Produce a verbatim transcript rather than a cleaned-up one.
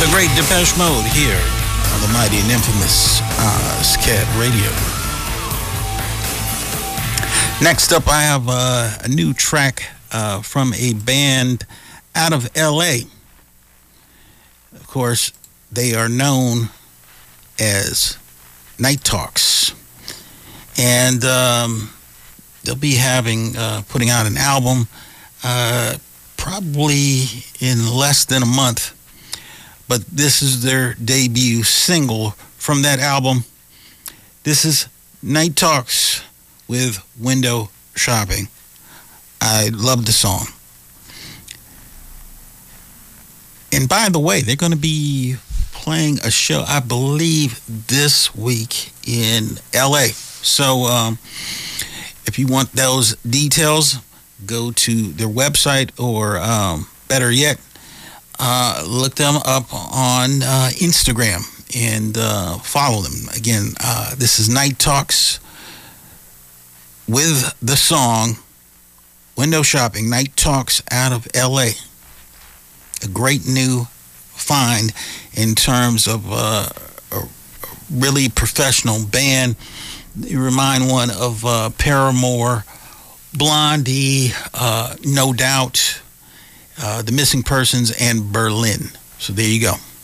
the great Depeche Mode here on the mighty and infamous Ozcat Radio. Next up, I have uh, a new track uh, from a band out of L A. Of course, they are known as Night Talks. And um, they'll be having, uh, putting out an album uh, probably in less than a month. But this is their debut single from that album. This is Night Talks with Window Shopping. I love the song. And by the way, they're going to be playing a show, I believe, this week in L A. So um, if you want those details, go to their website, or um, better yet, uh, look them up on uh, Instagram and uh, follow them. Again, uh, this is Night Talks with the song Window Shopping. Night Talks out of L A. A great new find in terms of uh, a really professional band. You remind one of uh, Paramore, Blondie, uh, No Doubt, uh, The Missing Persons, and Berlin. So there you go.